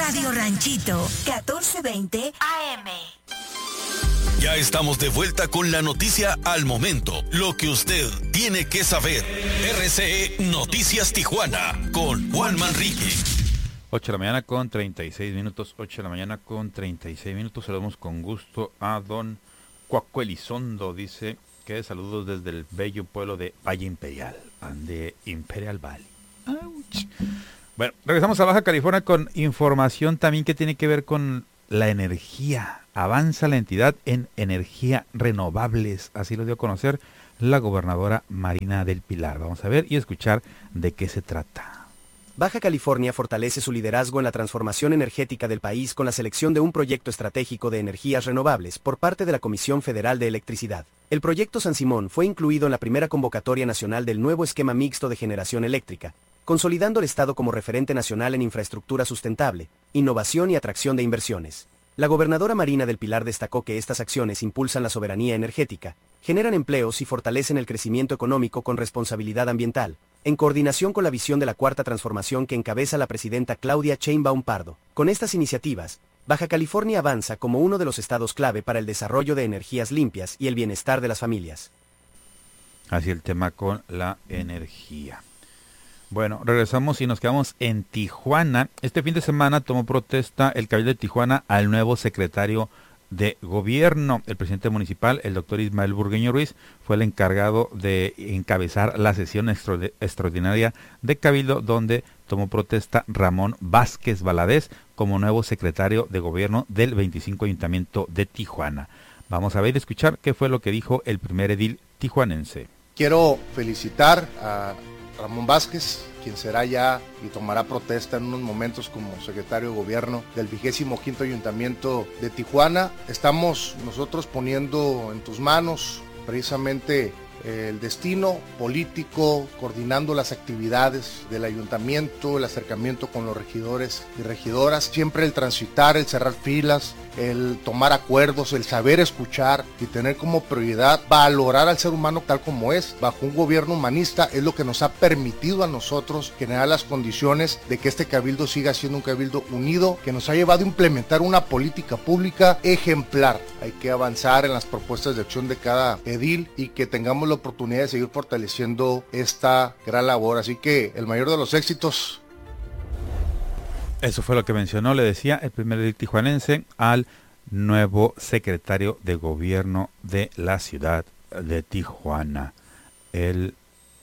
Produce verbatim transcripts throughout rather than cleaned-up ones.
Radio Ranchito, catorce veinte A M. Ya estamos de vuelta con la noticia al momento, lo que usted tiene que saber. R C E Noticias Tijuana, con Juan Manrique. ocho de la mañana con treinta y seis minutos, ocho de la mañana con treinta y seis minutos. Saludamos con gusto a don Cuaco Elizondo, dice que saludos desde el bello pueblo de Valle Imperial, de Imperial Valley. Ouch. Bueno, regresamos a Baja California con información también que tiene que ver con la energía. Avanza la entidad en energía renovables, así lo dio a conocer la gobernadora Marina del Pilar. Vamos a ver y escuchar de qué se trata. Baja California fortalece su liderazgo en la transformación energética del país con la selección de un proyecto estratégico de energías renovables por parte de la Comisión Federal de Electricidad. El proyecto San Simón fue incluido en la primera convocatoria nacional del nuevo esquema mixto de generación eléctrica, consolidando el Estado como referente nacional en infraestructura sustentable, innovación y atracción de inversiones. La gobernadora Marina del Pilar destacó que estas acciones impulsan la soberanía energética, generan empleos y fortalecen el crecimiento económico con responsabilidad ambiental, en coordinación con la visión de la Cuarta Transformación que encabeza la presidenta Claudia Sheinbaum Pardo. Con estas iniciativas, Baja California avanza como uno de los estados clave para el desarrollo de energías limpias y el bienestar de las familias. Así el tema con la energía. Bueno, regresamos y nos quedamos en Tijuana. Este fin de semana tomó protesta el Cabildo de Tijuana al nuevo secretario de Gobierno. El presidente municipal, el doctor Ismael Burgueño Ruiz, fue el encargado de encabezar la sesión extraordinaria de Cabildo, donde tomó protesta Ramón Vázquez Valadez como nuevo secretario de Gobierno del veinticinco Ayuntamiento de Tijuana. Vamos a ver y escuchar qué fue lo que dijo el primer edil tijuanense. Quiero felicitar a Ramón Vázquez, quien será ya y tomará protesta en unos momentos como secretario de Gobierno del vigésimo quinto Ayuntamiento de Tijuana. Estamos nosotros poniendo en tus manos precisamente el destino político, coordinando las actividades del ayuntamiento, el acercamiento con los regidores y regidoras, siempre el transitar, el cerrar filas, el tomar acuerdos, el saber escuchar y tener como prioridad valorar al ser humano tal como es, bajo un gobierno humanista, es lo que nos ha permitido a nosotros generar las condiciones de que este cabildo siga siendo un cabildo unido, que nos ha llevado a implementar una política pública ejemplar. Hay que avanzar en las propuestas de acción de cada edil y que tengamos la oportunidad de seguir fortaleciendo esta gran labor. Así que el mayor de los éxitos. Eso fue lo que mencionó, le decía el primer edil tijuanense al nuevo secretario de Gobierno de la ciudad de Tijuana. El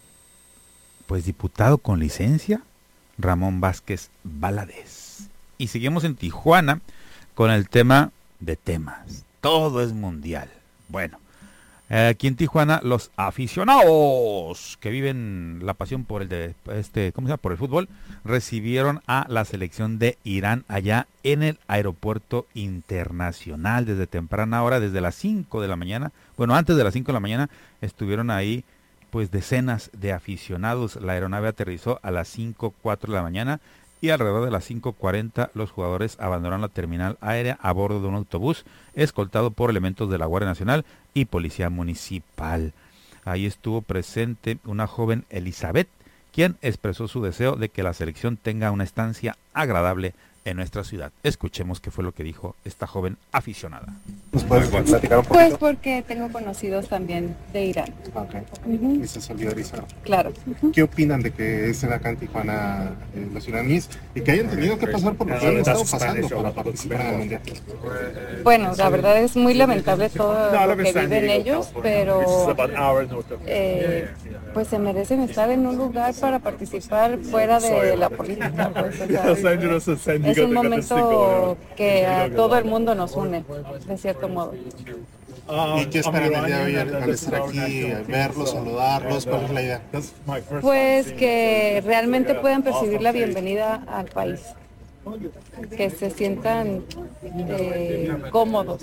pues diputado con licencia, Ramón Vázquez Valadez. Y seguimos en Tijuana con el tema de temas. Todo es mundial. Bueno, aquí en Tijuana los aficionados que viven la pasión por el de este, ¿cómo se llama? Por el fútbol, recibieron a la selección de Irán allá en el aeropuerto internacional desde temprana hora, desde las cinco de la mañana. Bueno, antes de las cinco de la mañana estuvieron ahí pues decenas de aficionados. La aeronave aterrizó a las cinco cuatro de la mañana y alrededor de las cinco cuarenta los jugadores abandonaron la terminal aérea a bordo de un autobús escoltado por elementos de la Guardia Nacional y Policía Municipal. Ahí estuvo presente una joven Elizabeth, quien expresó su deseo de que la selección tenga una estancia agradable en nuestra ciudad. Escuchemos qué fue lo que dijo esta joven aficionada. ¿Nos puedes platicar un poquito? Pues porque tengo conocidos también de Irán. Ok, Uh-huh. y se solidarizaron. Claro. Uh-huh. ¿Qué opinan de que estén acá en Tijuana eh, los iraníes y que hayan tenido que pasar por lo que han estado pasando para participar en el Mundial? Bueno, la verdad es muy lamentable todo lo que viven ellos, pero eh, pues se merecen estar en un lugar para participar fuera de la política. Pues, o sea, es un momento que a todo el mundo nos une, de cierto modo. ¿Y qué esperan el día de hoy al, al estar aquí, verlos, saludarlos? ¿Cuál es la idea? Pues que realmente puedan percibir la bienvenida al país, que se sientan eh, cómodos.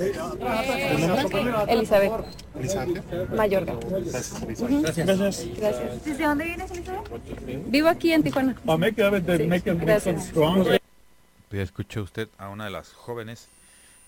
Elizabeth. Elizabeth. Mayorga. Gracias, Elizabeth. Uh-huh. Gracias. Gracias. ¿Desde dónde vienes, Elizabeth? Vivo aquí en Tijuana. Sí, gracias. Ya escuchó usted a una de las jóvenes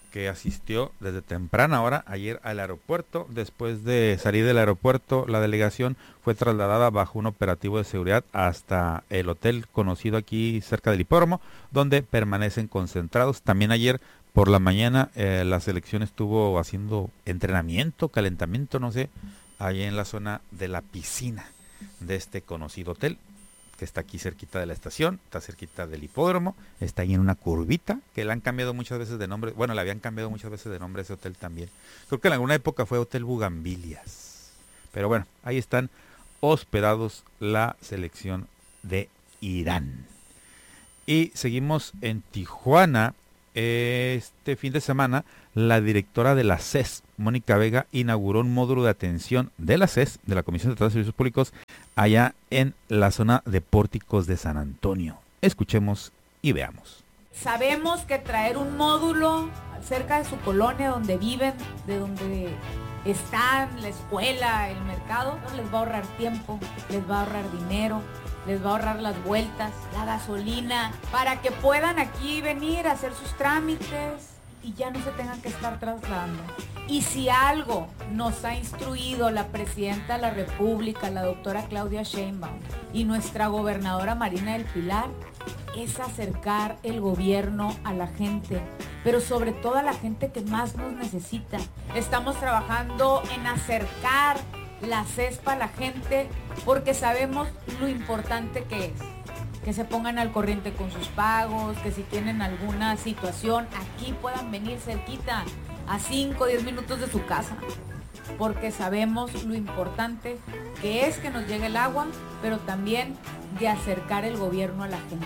que asistió desde temprana hora ayer al aeropuerto. Después de salir del aeropuerto, la delegación fue trasladada bajo un operativo de seguridad hasta el hotel conocido aquí cerca del hipódromo, donde permanecen concentrados. También ayer por la mañana eh, la selección estuvo haciendo entrenamiento, calentamiento, no sé, ahí en la zona de la piscina de este conocido hotel, que está aquí cerquita de la estación, está cerquita del hipódromo, está ahí en una curvita, que le han cambiado muchas veces de nombre, bueno, le habían cambiado muchas veces de nombre a ese hotel también. Creo que en alguna época fue Hotel Bugambilias. Pero bueno, ahí están hospedados la selección de Irán. Y seguimos en Tijuana. Este fin de semana, la directora de la C E S, Mónica Vega, inauguró un módulo de atención de la C E S, de la Comisión de Servicios Públicos, allá en la zona de Pórticos de San Antonio. Escuchemos y veamos. Sabemos que traer un módulo cerca de su colonia, donde viven, de donde están, la escuela, el mercado, les va a ahorrar tiempo, les va a ahorrar dinero, les va a ahorrar las vueltas, la gasolina, para que puedan aquí venir a hacer sus trámites y ya no se tengan que estar trasladando. Y si algo nos ha instruido la Presidenta de la República, la doctora Claudia Sheinbaum, y nuestra gobernadora Marina del Pilar, es acercar el gobierno a la gente, pero sobre todo a la gente que más nos necesita. Estamos trabajando en acercar la C E S P a la gente, porque sabemos lo importante que es, que se pongan al corriente con sus pagos, que si tienen alguna situación, aquí puedan venir cerquita, a cinco o diez minutos de su casa, porque sabemos lo importante que es que nos llegue el agua, pero también de acercar el gobierno a la gente.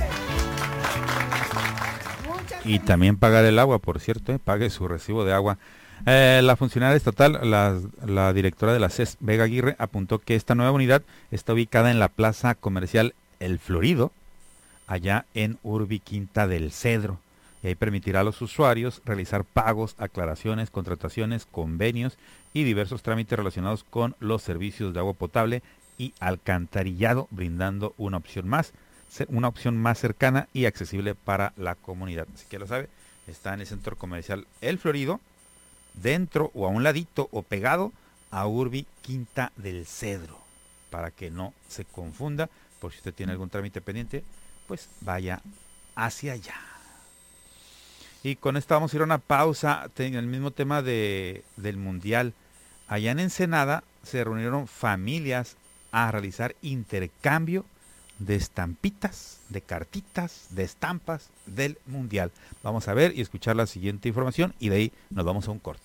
Y también pagar el agua, por cierto, ¿eh? Pague su recibo de agua. Eh, la funcionaria estatal, la, la directora de la C E S, Vega Aguirre, apuntó que esta nueva unidad está ubicada en la plaza comercial El Florido, allá en Urbi Quinta del Cedro, y ahí permitirá a los usuarios realizar pagos, aclaraciones, contrataciones, convenios y diversos trámites relacionados con los servicios de agua potable y alcantarillado, brindando una opción más, una opción más cercana y accesible para la comunidad. Así que lo sabe, está en el centro comercial El Florido, dentro o a un ladito o pegado a Urbi Quinta del Cedro, para que no se confunda. Por si usted tiene algún trámite pendiente, pues vaya hacia allá. Y con esto vamos a ir a una pausa en el mismo tema de, del Mundial. Allá en Ensenada se reunieron familias a realizar intercambio de estampitas, de cartitas, de estampas del Mundial. Vamos a ver y escuchar la siguiente información y de ahí nos vamos a un corte.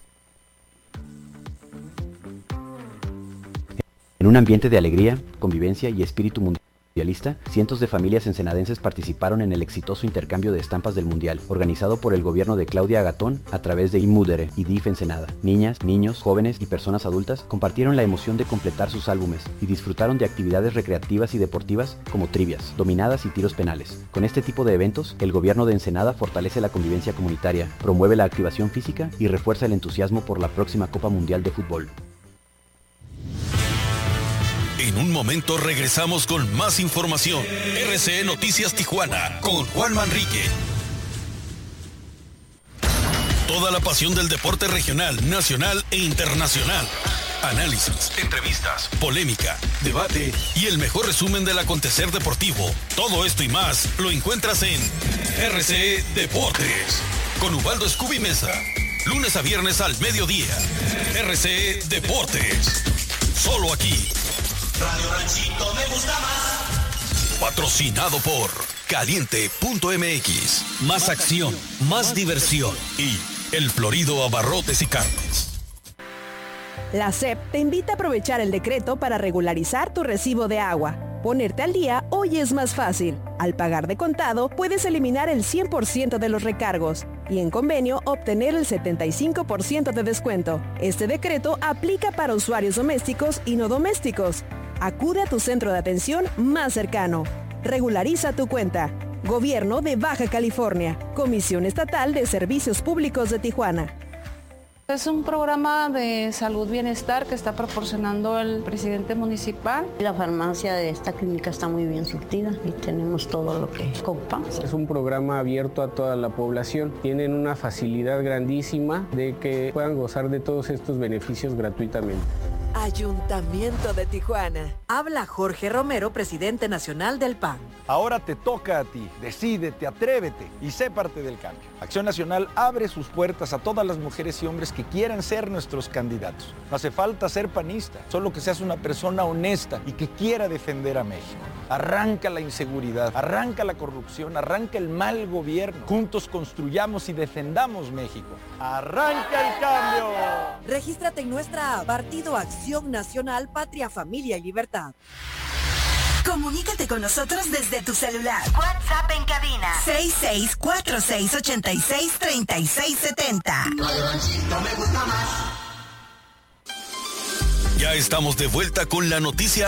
En un ambiente de alegría, convivencia y espíritu mundialista, cientos de familias ensenadenses participaron en el exitoso intercambio de estampas del Mundial, organizado por el gobierno de Claudia Agatón a través de Inmudere y D I F Ensenada. Niñas, niños, jóvenes y personas adultas compartieron la emoción de completar sus álbumes y disfrutaron de actividades recreativas y deportivas como trivias, dominadas y tiros penales. Con este tipo de eventos, el gobierno de Ensenada fortalece la convivencia comunitaria, promueve la activación física y refuerza el entusiasmo por la próxima Copa Mundial de Fútbol. En un momento regresamos con más información. R C E Noticias Tijuana con Juan Manrique. Toda la pasión del deporte regional, nacional e internacional. Análisis, entrevistas, polémica, debate y el mejor resumen del acontecer deportivo. Todo esto y más lo encuentras en R C E Deportes con Ubaldo Scooby Mesa. Lunes a viernes al mediodía. R C E Deportes. Solo aquí. Radio Ranchito me gusta más. Patrocinado por Caliente punto M X. Más acción, más diversión. Y El Florido Abarrotes y Carnes. La S E P te invita a aprovechar el decreto para regularizar tu recibo de agua. Ponerte al día hoy es más fácil. Al pagar de contado, puedes eliminar el cien por ciento de los recargos y en convenio obtener el setenta y cinco por ciento de descuento. Este decreto aplica para usuarios domésticos y no domésticos. Acude a tu centro de atención más cercano. Regulariza tu cuenta. Gobierno de Baja California. Comisión Estatal de Servicios Públicos de Tijuana. Es un programa de salud bienestar que está proporcionando el presidente municipal. La farmacia de esta clínica está muy bien surtida y tenemos todo lo que ocupamos. Es un programa abierto a toda la población. Tienen una facilidad grandísima de que puedan gozar de todos estos beneficios gratuitamente. Ayuntamiento de Tijuana. Habla Jorge Romero, presidente nacional del P A N. Ahora te toca a ti. Decídete, atrévete y sé parte del cambio. Acción Nacional abre sus puertas a todas las mujeres y hombres que quieran ser nuestros candidatos. No hace falta ser panista, solo que seas una persona honesta y que quiera defender a México. Arranca la inseguridad, arranca la corrupción, arranca el mal gobierno. Juntos construyamos y defendamos México. ¡Arranca el cambio! Regístrate en nuestra app Partido Acción Nacional, Patria, Familia y Libertad. Comunícate con nosotros desde tu celular. WhatsApp en cabina seis seis cuatro seis ocho seis tres seis siete cero. Ya estamos de vuelta con la noticia